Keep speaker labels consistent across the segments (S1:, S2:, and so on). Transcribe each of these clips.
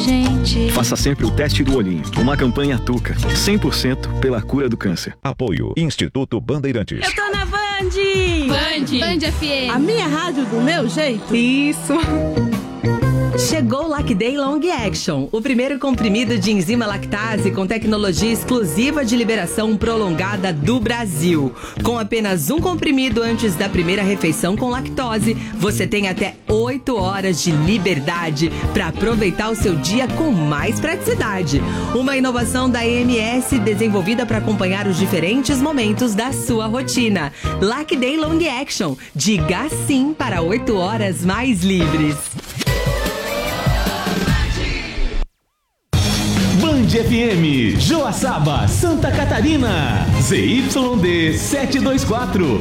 S1: gente.
S2: Faça sempre o teste do olhinho. Uma campanha Tuca. 100% pela cura do câncer.
S3: Apoio Instituto Bandeirantes.
S4: Eu tô na Band!
S5: Band FM.
S4: A minha rádio do meu jeito.
S5: Isso.
S6: Chegou o Lacday Long Action, o primeiro comprimido de enzima lactase com tecnologia exclusiva de liberação prolongada do Brasil. Com apenas um comprimido antes da primeira refeição com lactose, você tem até 8 horas de liberdade para aproveitar o seu dia com mais praticidade. Uma inovação da EMS desenvolvida para acompanhar os diferentes momentos da sua rotina. Lacday Long Action, diga sim para 8 horas mais livres.
S7: Band FM, Joaçaba, Santa Catarina, ZYD 724,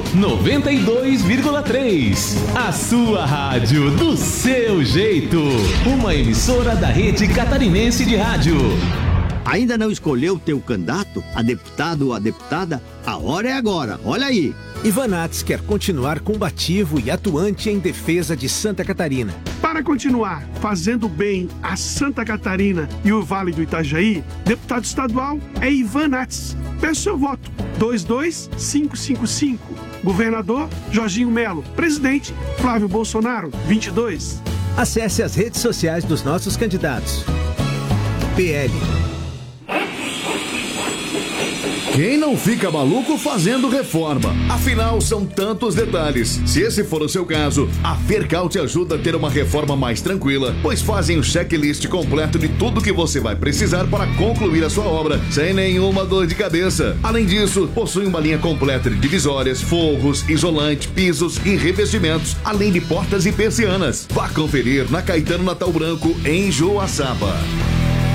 S7: 92,3. A sua rádio do seu jeito. Uma emissora da Rede Catarinense de Rádio.
S8: Ainda não escolheu teu candidato, a deputado ou a deputada? A hora é agora, olha aí.
S9: Ivan Nats quer continuar combativo e atuante em defesa de Santa Catarina.
S10: Para continuar fazendo bem a Santa Catarina e o Vale do Itajaí, deputado estadual é Ivan Nats. Peço seu voto, 22555. Governador, Jorginho Melo. Presidente, Flávio Bolsonaro, 22.
S9: Acesse as redes sociais dos nossos candidatos. PL.
S11: Quem não fica maluco fazendo reforma? Afinal, são tantos detalhes. Se esse for o seu caso, a Fercal te ajuda a ter uma reforma mais tranquila, pois fazem o checklist completo de tudo que você vai precisar para concluir a sua obra, sem nenhuma dor de cabeça. Além disso, possui uma linha completa de divisórias, forros, isolante, pisos e revestimentos, além de portas e persianas. Vá conferir na Caetano Natal Branco, em Joaçaba.